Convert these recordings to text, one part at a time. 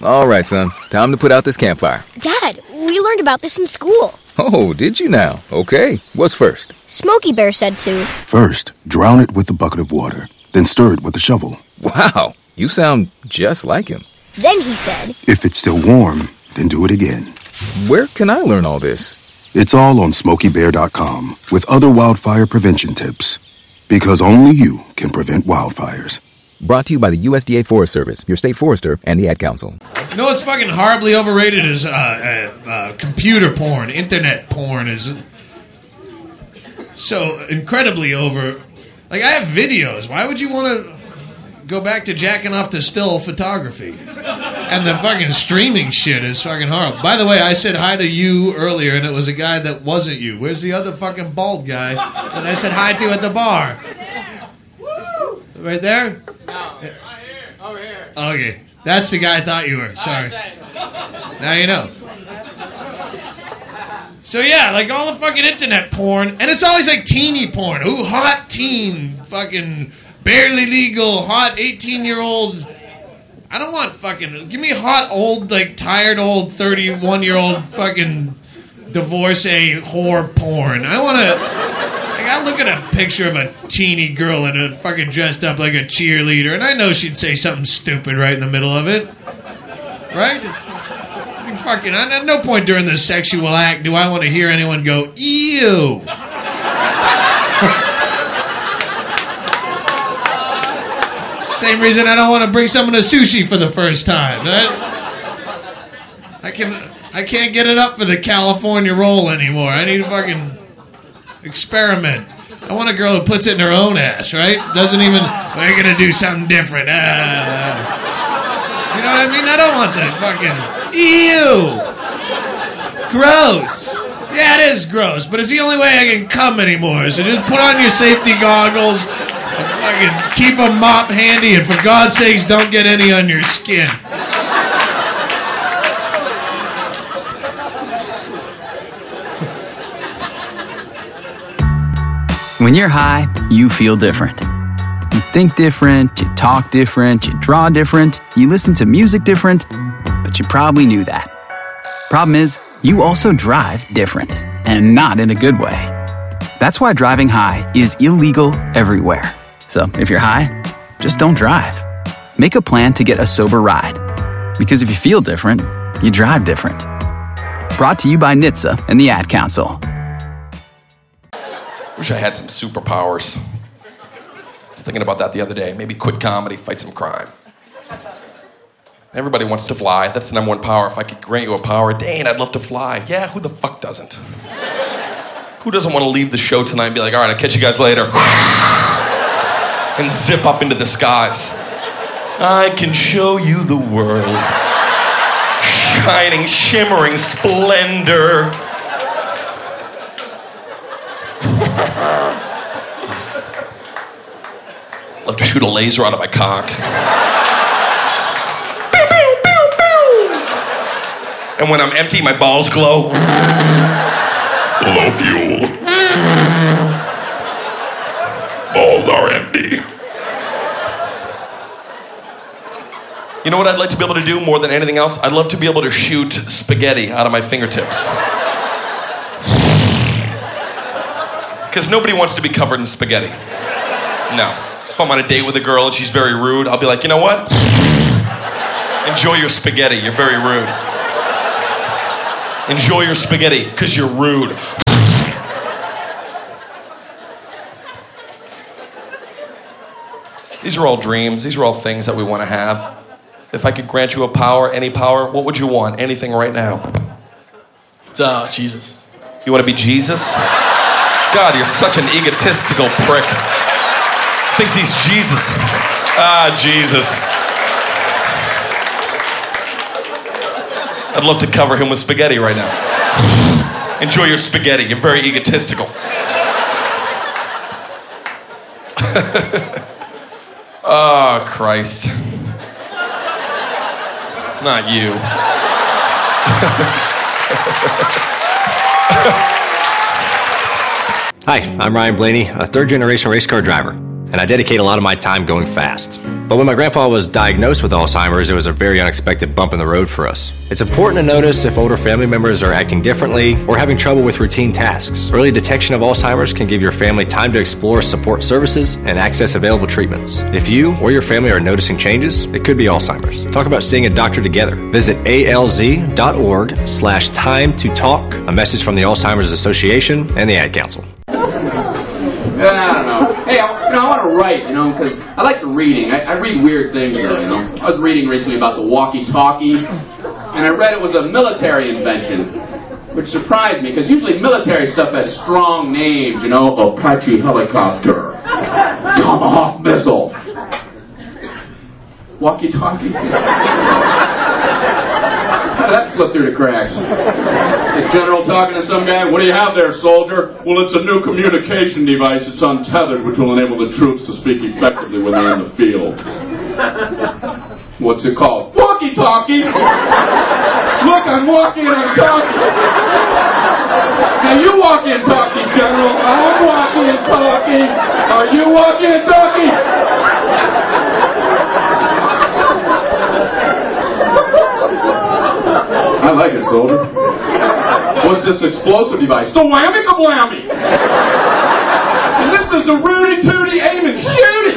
All right, son. Time to put out this campfire. Dad, we learned about this in school. Oh, did you now? Okay. What's first? Smokey Bear said to. First, drown it with a bucket of water, then stir it with a shovel. Wow, you sound just like him. Then he said, If it's still warm, then do it again. Where can I learn all this? It's all on SmokeyBear.com with other wildfire prevention tips. Because only you can prevent wildfires. Brought to you by the USDA Forest Service, your state forester, and the Ad Council. You know what's fucking horribly overrated is computer porn. Internet porn is so incredibly over. Like, I have videos. Why would you want to go back to jacking off to still photography? And the fucking streaming shit is fucking horrible. By the way, I said hi to you earlier, and it was a guy that wasn't you. Where's the other fucking bald guy that I said hi to at the bar? Right there? No, right here. Over here. Okay. That's the guy I thought you were. Sorry. Now you know. So yeah, like all the fucking internet porn, and it's always like teeny porn. Ooh, hot teen, fucking barely legal, hot 18-year-old. I don't want fucking, give me hot old, like tired old 31-year-old fucking divorcee whore porn. I want to, like, I look at a picture of a teeny girl and a fucking dressed up like a cheerleader, and I know she'd say something stupid right in the middle of it. Right? I mean, fucking, at no point during the sexual act do I want to hear anyone go, ew. Same reason I don't want to bring someone to sushi for the first time. I can't get it up for the California roll anymore. I need to fucking experiment. I want a girl who puts it in her own ass, right? Doesn't even, we're going to do something different. You know what I mean? I don't want the fucking, ew. Gross. Yeah, it is gross, but it's the only way I can come anymore. So just put on your safety goggles and fucking keep a mop handy, and for God's sakes, don't get any on your skin. When you're high, you feel different. You think different, you talk different, you draw different, you listen to music different, but you probably knew that. Problem is, you also drive different, and not in a good way. That's why driving high is illegal everywhere. So if you're high, just don't drive. Make a plan to get a sober ride. Because if you feel different, you drive different. Brought to you by NHTSA and the Ad Council. Wish I had some superpowers. I was thinking about that the other day. Maybe quit comedy, fight some crime. Everybody wants to fly. That's the number one power. If I could grant you a power, Dane, I'd love to fly. Yeah, who the fuck doesn't? Who doesn't want to leave the show tonight and be like, all right, I'll catch you guys later. And zip up into the skies. I can show you the world. Shining, shimmering splendor. Love to shoot a laser out of my cock. Pew, pew, pew, pew. And when I'm empty, my balls glow. Low fuel. Balls are empty. You know what I'd like to be able to do more than anything else? I'd love to be able to shoot spaghetti out of my fingertips. Because nobody wants to be covered in spaghetti. No. If I'm on a date with a girl and she's very rude, I'll be like, you know what? Enjoy your spaghetti, you're very rude. Enjoy your spaghetti, because you're rude. These are all dreams, these are all things that we want to have. If I could grant you a power, any power, what would you want? Anything right now? It's Jesus. You want to be Jesus? God, you're such an egotistical prick. Thinks he's Jesus. Ah, Jesus. I'd love to cover him with spaghetti right now. Enjoy your spaghetti. You're very egotistical. Oh, Christ. Not you. Hi, I'm Ryan Blaney, a third-generation race car driver. and I dedicate a lot of my time going fast. But when my grandpa was diagnosed with Alzheimer's, it was a very unexpected bump in the road for us. It's important to notice if older family members are acting differently or having trouble with routine tasks. Early detection of Alzheimer's can give your family time to explore support services and access available treatments. If you or your family are noticing changes, it could be Alzheimer's. Talk about seeing a doctor together. Visit alz.org/time-to-talk. A message from the Alzheimer's Association and the Ad Council. I don't know. Hey, I want to write, because I like the reading. I read weird things, I was reading recently about the walkie-talkie, and I read it was a military invention, which surprised me, because usually military stuff has strong names, Apache helicopter, Tomahawk missile, walkie-talkie. How did that slip through the cracks? The general talking to some guy, what do you have there, soldier? Well, it's a new communication device. It's untethered, which will enable the troops to speak effectively when they're in the field. What's it called? Walkie-talkie! Look, I'm walking and I'm talking. Now you walking and talking, General. I'm walking and talking. Are you walking and talking? I like it, soldier. What's this explosive device? The whammy-kablammy! And this is the Rudy-Tooty aim and shooty!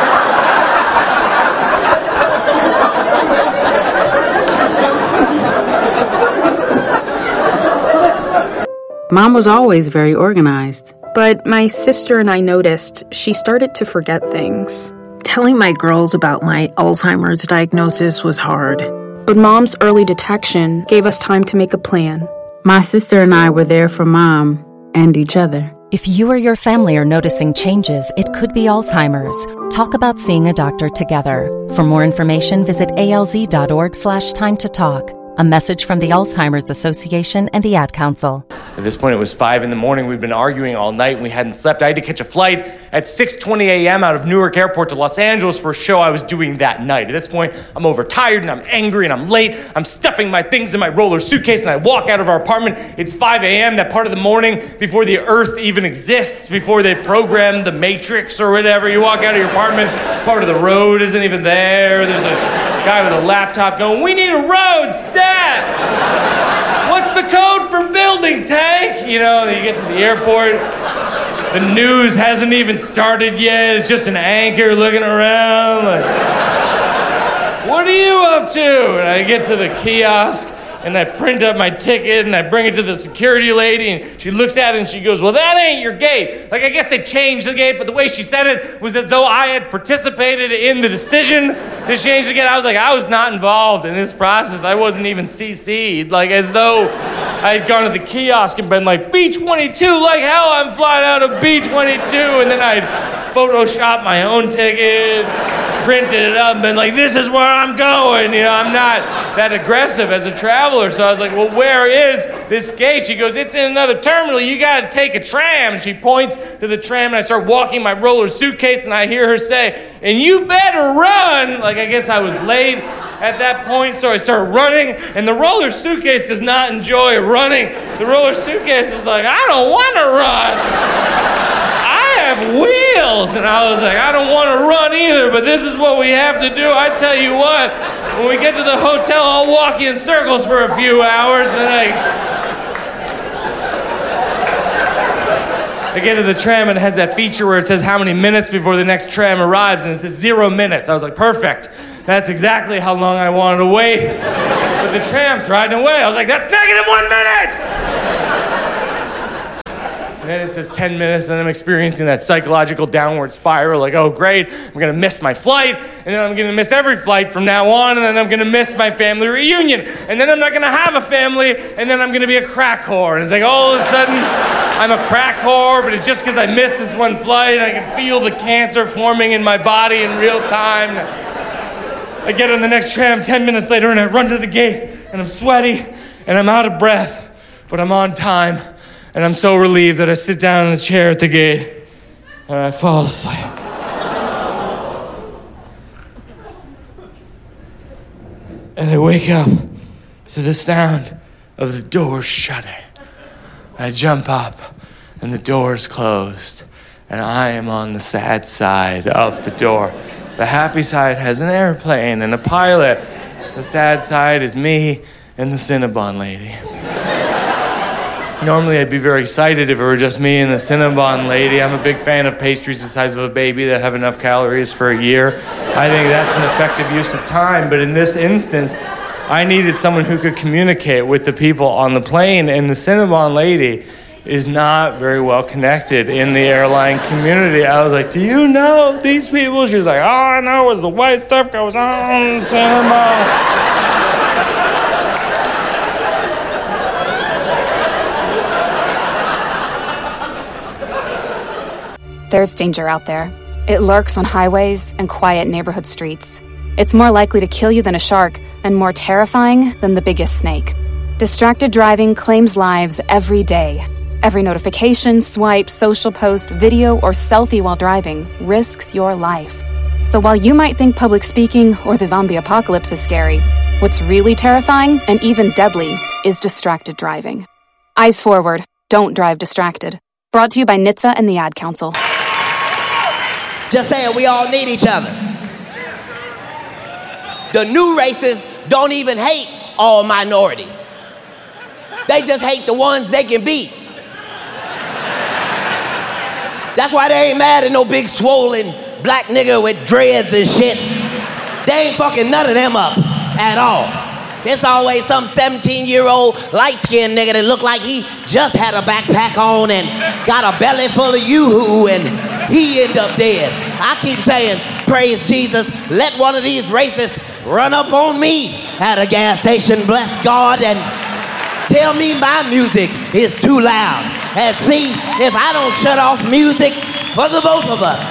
Mom was always very organized. But my sister and I noticed she started to forget things. Telling my girls about my Alzheimer's diagnosis was hard. But Mom's early detection gave us time to make a plan. My sister and I were there for Mom and each other. If you or your family are noticing changes, it could be Alzheimer's. Talk about seeing a doctor together. For more information, visit alz.org/time-to-talk. A message from the Alzheimer's Association and the Ad Council. At this point, it was 5 a.m. We'd been arguing all night and we hadn't slept. I had to catch a flight at 6:20 a.m. out of Newark Airport to Los Angeles for a show I was doing that night. At this point, I'm overtired and I'm angry and I'm late. I'm stuffing my things in my roller suitcase and I walk out of our apartment. It's 5 a.m., that part of the morning before the earth even exists, before they've programmed the Matrix or whatever. You walk out of your apartment, part of the road isn't even there. There's a guy with a laptop going, "We need a road, stat! What's the code for building, tank?" You get to the airport, the news hasn't even started yet. It's just an anchor looking around like, "What are you up to?" And I get to the kiosk and I print up my ticket and I bring it to the security lady and she looks at it and she goes, "Well, that ain't your gate." Like, I guess they changed the gate, but the way she said it was as though I had participated in the decision to change the gate. I was like, I was not involved in this process. I wasn't even CC'd. Like, as though I had gone to the kiosk and been like, B-22, like hell, I'm flying out of B-22. And then I'd Photoshop my own ticket, printed it up, and been like, this is where I'm going. I'm not that aggressive as a traveler. So I was like, well, where is this gate? She goes, it's in another terminal. You got to take a tram. And she points to the tram, and I start walking my roller suitcase, and I hear her say, and you better run. Like, I guess I was late at that point, so I start running, and the roller suitcase does not enjoy running. The roller suitcase is like, I don't want to run. I have wheels. And I was like, I don't want to run either, but this is what we have to do. I tell you what, when we get to the hotel, I'll walk in circles for a few hours, then I get to the tram and it has that feature where it says how many minutes before the next tram arrives, and it says 0 minutes. I was like, perfect. That's exactly how long I wanted to wait. But the tram's riding away. I was like, that's -1 minute! And then it says 10 minutes, and I'm experiencing that psychological downward spiral, like, oh, great, I'm gonna miss my flight, and then I'm gonna miss every flight from now on, and then I'm gonna miss my family reunion, and then I'm not gonna have a family, and then I'm gonna be a crack whore. And it's like, all of a sudden, I'm a crack whore, but it's just because I missed this one flight, and I can feel the cancer forming in my body in real time. I get on the next tram 10 minutes later, and I run to the gate, and I'm sweaty, and I'm out of breath, but I'm on time. And I'm so relieved that I sit down in the chair at the gate and I fall asleep. And I wake up to the sound of the doors shutting. I jump up and the door's closed and I am on the sad side of the door. The happy side has an airplane and a pilot. The sad side is me and the Cinnabon lady. Normally, I'd be very excited if it were just me and the Cinnabon lady. I'm a big fan of pastries the size of a baby that have enough calories for a year. I think that's an effective use of time, but in this instance, I needed someone who could communicate with the people on the plane, and the Cinnabon lady is not very well connected in the airline community. I was like, do you know these people? She was like, all I know is the white stuff goes on in the Cinnabon. There's danger out there. It lurks on highways and quiet neighborhood streets. It's more likely to kill you than a shark and more terrifying than the biggest snake. Distracted driving claims lives every day. Every notification, swipe, social post, video, or selfie while driving risks your life. So while you might think public speaking or the zombie apocalypse is scary, what's really terrifying and even deadly is distracted driving. Eyes forward, don't drive distracted. Brought to you by NHTSA and the Ad Council. Just saying, we all need each other. The new races don't even hate all minorities. They just hate the ones they can beat. That's why they ain't mad at no big swollen black nigga with dreads and shit. They ain't fucking none of them up at all. It's always some 17-year-old light-skinned nigga that look like he just had a backpack on and got a belly full of yoo-hoo and he end up dead. I keep saying, praise Jesus, let one of these racists run up on me at a gas station, bless God, and tell me my music is too loud. And see if I don't shut off music for the both of us.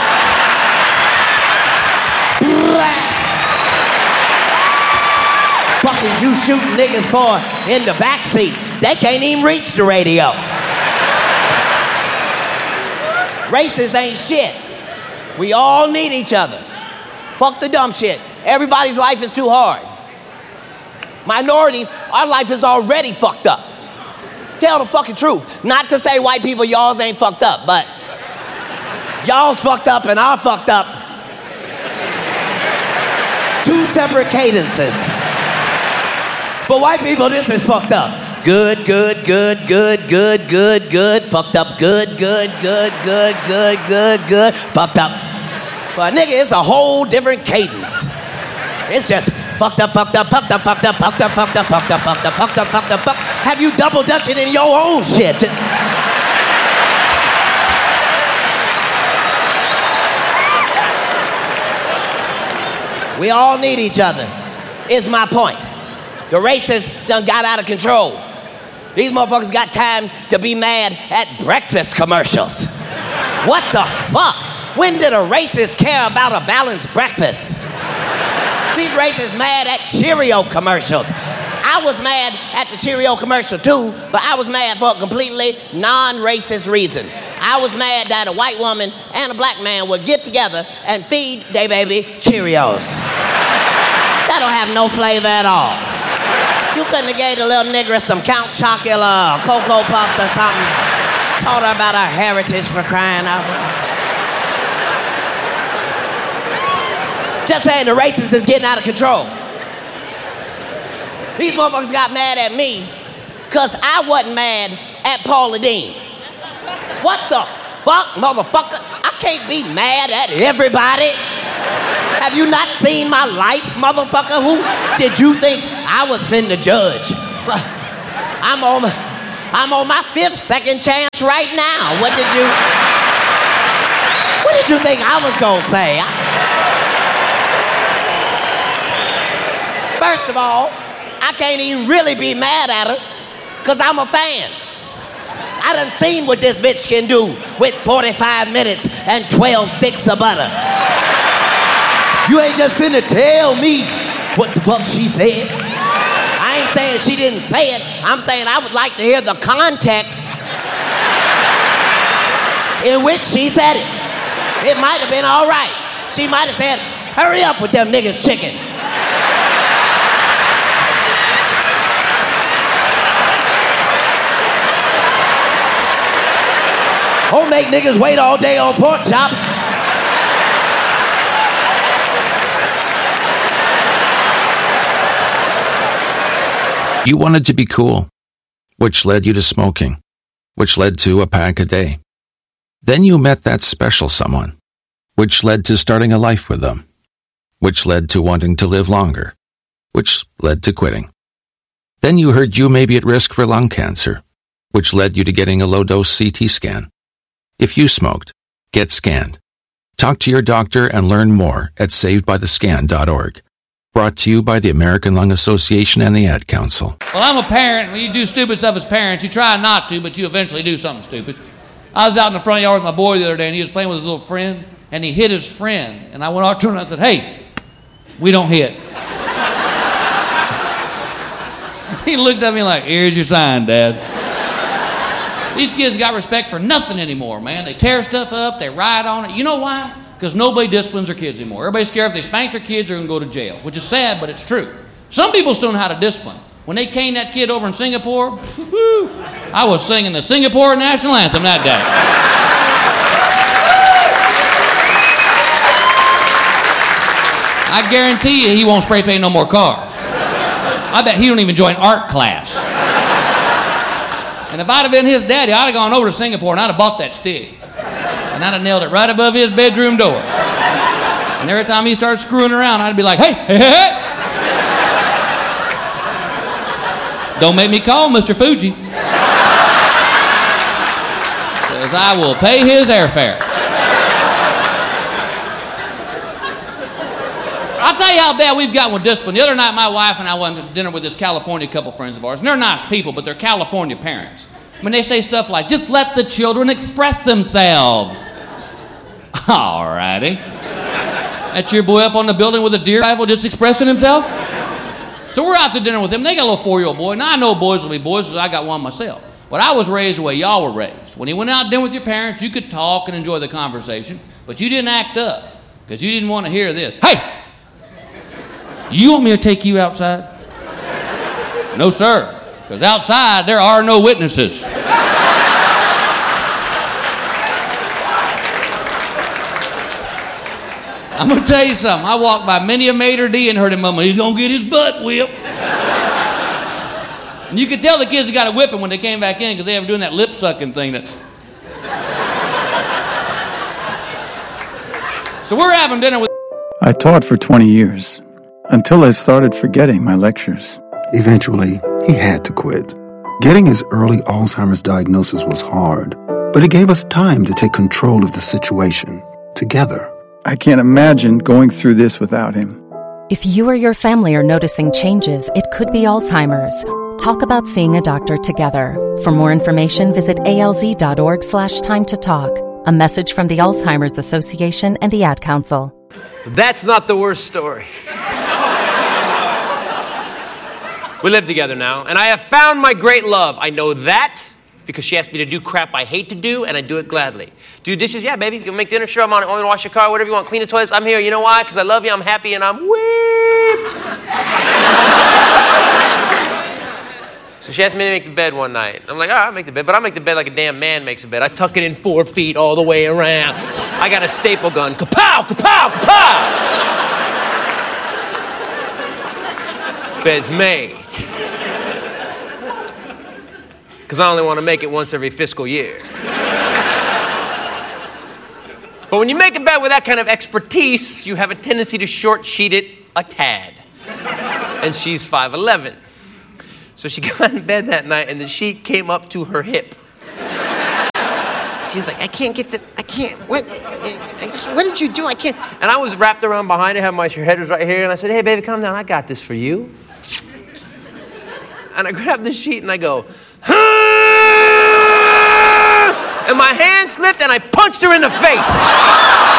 Fuck is you shooting niggas for in the backseat? They can't even reach the radio. Racists ain't shit. We all need each other. Fuck the dumb shit. Everybody's life is too hard. Minorities, our life is already fucked up. Tell the fucking truth. Not to say white people, y'all's ain't fucked up, but y'all's fucked up and our fucked up. Two separate cadences. For white people, this is fucked up. Good, good, good, good, good, good, good. Fucked up, good, good, good, good, good, good, good. Fucked up. For a nigga, it's a whole different cadence. It's just fucked up, fucked up, fucked up, fucked up, fucked up, fucked up, fucked up, fucked up, fucked up, fucked up, fucked up. Have you double dutching in your own shit? We all need each other, is my point. The racists done got out of control. These motherfuckers got time to be mad at breakfast commercials. What the fuck? When did a racist care about a balanced breakfast? These racists mad at Cheerio commercials. I was mad at the Cheerio commercial too, but I was mad for a completely non-racist reason. I was mad that a white woman and a black man would get together and feed their baby Cheerios. That don't have no flavor at all. You couldn't have gave the little nigger some Count Chocula or Cocoa Puffs or something. Taught her about our heritage, for crying out loud. Just saying, the racist is getting out of control. These motherfuckers got mad at me because I wasn't mad at Paula Deen. What the fuck, motherfucker? I can't be mad at everybody. Have you not seen my life, motherfucker? Who did you think I was finna judge? I'm on my 5th second chance right now. What did you think I was gonna say? First of all, I can't even really be mad at her because I'm a fan. I done seen what this bitch can do with 45 minutes and 12 sticks of butter. You ain't just finna tell me what the fuck she said. I ain't saying she didn't say it. I'm saying I would like to hear the context in which she said it. It might have been all right. She might have said, hurry up with them niggas chicken. Don't make niggas wait all day on pork chops. You wanted to be cool, which led you to smoking, which led to a pack a day. Then you met that special someone, which led to starting a life with them, which led to wanting to live longer, which led to quitting. Then you heard you may be at risk for lung cancer, which led you to getting a low-dose CT scan. If you smoked, get scanned. Talk to your doctor and learn more at savedbythescan.org. Brought to you by the American Lung Association and the Ad Council. Well, I'm a parent. When you do stupid stuff as parents, you try not to, but you eventually do something stupid. I was out in the front yard with my boy the other day, and he was playing with his little friend, and he hit his friend. And I went out to him and I said, hey, we don't hit. He looked at me like, here's your sign, Dad. These kids got respect for nothing anymore, man. They tear stuff up, they ride on it. You know why? Because nobody disciplines their kids anymore. Everybody's scared if they spank their kids, they're going to go to jail, which is sad, but it's true. Some people still know how to discipline. When they caned that kid over in Singapore, I was singing the Singapore national anthem that day. I guarantee you he won't spray paint no more cars. I bet he don't even join art class. And if I'd have been his daddy, I'd have gone over to Singapore and I'd have bought that stick. And I'd have nailed it right above his bedroom door. And every time he started screwing around, I'd be like, hey, hey, hey. Don't make me call Mr. Fuji. Because I will pay his airfare. I'll tell you how bad we've got with discipline. The other night, my wife and I went to dinner with this California couple friends of ours. And they're nice people, but they're California parents. When they say stuff like, just let the children express themselves. All righty. That's your boy up on the building with a deer rifle just expressing himself? So we're out to dinner with him. They got a little 4-year-old boy. Now I know boys will be boys because I got one myself. But I was raised the way y'all were raised. When you went out to dinner with your parents, you could talk and enjoy the conversation, but you didn't act up because you didn't want to hear this. Hey! You want me to take you outside? No, sir. Because outside there are no witnesses. I'm going to tell you something. I walked by many a maitre d' and heard him mama, he's going to get his butt whipped. And you could tell the kids had got a whipping when they came back in because they were doing that lip sucking thing. So we're having dinner with... I taught for 20 years until I started forgetting my lectures. Eventually, he had to quit. Getting his early Alzheimer's diagnosis was hard, but it gave us time to take control of the situation together. I can't imagine going through this without him. If you or your family are noticing changes, it could be Alzheimer's. Talk about seeing a doctor together. For more information, visit alz.org/time to talk. A message from the Alzheimer's Association and the Ad Council. That's not the worst story. We live together now, and I have found my great love. I know that because she asked me to do crap I hate to do, and I do it gladly. Do dishes? Yeah, baby. You can make dinner? Sure, I'm on it. Want me to wash your car? Whatever you want. Clean the toilets? I'm here. You know why? Because I love you, I'm happy, and I'm whipped. So she asked me to make the bed one night. I'm like, all right, I'll make the bed, but I'll make the bed like a damn man makes a bed. I tuck it in 4 feet all the way around. I got a staple gun. Kapow, kapow, kapow! Bed's made. Because I only want to make it once every fiscal year. But when you make a bed with that kind of expertise, you have a tendency to short-sheet it a tad. And she's 5'11". So she got in bed that night, and the sheet came up to her hip. She's like, what did you do? I can't. And I was wrapped around behind her, my head was right here, and I said, hey, baby, calm down. I got this for you. And I grabbed the sheet, and I go, and my hand slipped, and I punched her in the face.